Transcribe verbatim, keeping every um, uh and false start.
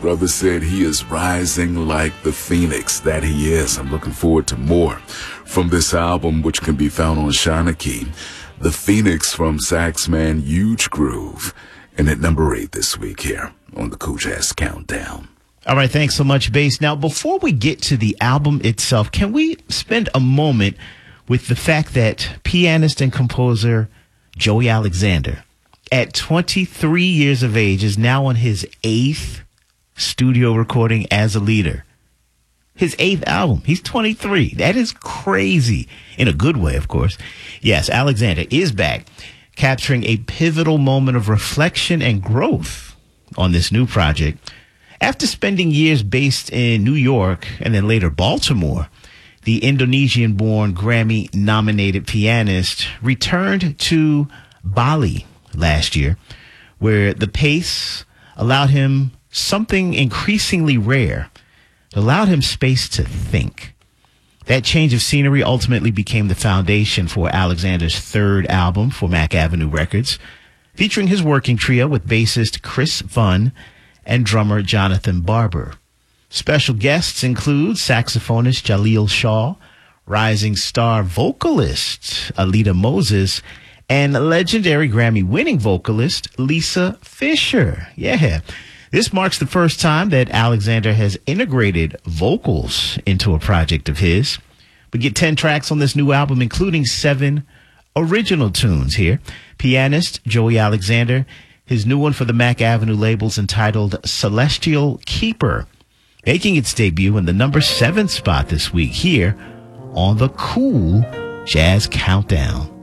Brother said he is rising like the phoenix that he is. I'm looking forward to more from this album, which can be found on Shanachie. The Phoenix from Saxman Huge Groove. And at number eight this week here on the Cool Jazz Countdown. All right, thanks so much, Bass. Now, before we get to the album itself, can we spend a moment with the fact that pianist and composer Joey Alexander, at twenty-three years of age, is now on his eighth studio recording as a leader. His eighth album. He's twenty-three. That is crazy. In a good way, of course. Yes, Alexander is back, capturing a pivotal moment of reflection and growth on this new project. After spending years based in New York and then later Baltimore, the Indonesian-born Grammy-nominated pianist returned to Bali last year, where the pace allowed him something increasingly rare. It allowed him space to think. That change of scenery ultimately became the foundation for Alexander's third album for Mack Avenue Records, featuring his working trio with bassist Chris Funn and drummer Jonathan Barber. Special guests include saxophonist Jaleel Shaw, rising star vocalist Alita Moses, and legendary Grammy-winning vocalist Lisa Fischer. Yeah, this marks the first time that Alexander has integrated vocals into a project of his. We get ten tracks on this new album, including seven original tunes here. Pianist Joey Alexander, his new one for the Mack Avenue labels entitled Celestial Keeper, making its debut in the number seven spot this week here on the Cool Jazz Countdown.